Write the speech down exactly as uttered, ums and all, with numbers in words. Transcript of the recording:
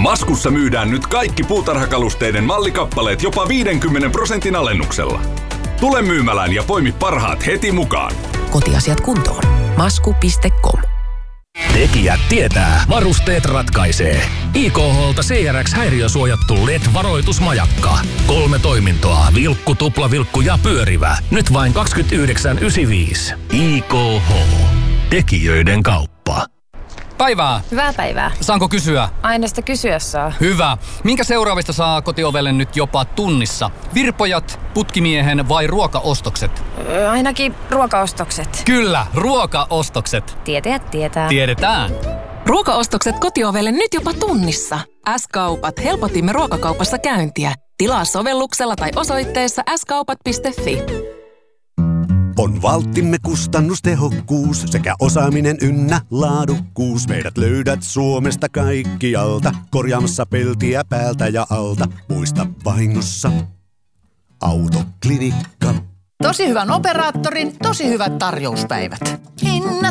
Maskussa myydään nyt kaikki puutarhakalusteiden mallikappaleet jopa viidenkymmenen prosentin alennuksella. Tule myymälään ja poimi parhaat heti mukaan. Kotiasiat kuntoon. Masku piste com. Tekijät tietää, varusteet ratkaisee. I K H:lta C R X-häiriösuojattu L E D-varoitusmajakka. Kolme toimintoa, vilkku, tuplavilkku ja pyörivä. Nyt vain kaksikymmentäyhdeksän yhdeksänkymmentäviisi. I K H. Tekijöiden kauppa. Päivää. Hyvää päivää. Saanko kysyä? Aina sitä kysyä saa. Hyvä. Minkä seuraavista saa kotiovelle nyt jopa tunnissa? Virpojat, putkimiehen vai ruokaostokset? Öö, ainakin ruokaostokset. Kyllä, ruokaostokset. Tietäjät tietää. Tiedetään. Ruokaostokset kotiovelle nyt jopa tunnissa. S-kaupat. Helpotimme ruokakaupassa käyntiä. Tilaa sovelluksella tai osoitteessa s kaupat piste f i. On valttimme kustannustehokkuus sekä osaaminen ynnä laadukkuus. Meidät löydät Suomesta kaikkialta, korjaamassa peltiä päältä ja alta. Muista vahingossa Autoklinikka. Tosi hyvän operaattorin, tosi hyvät tarjouspäivät. Hinnat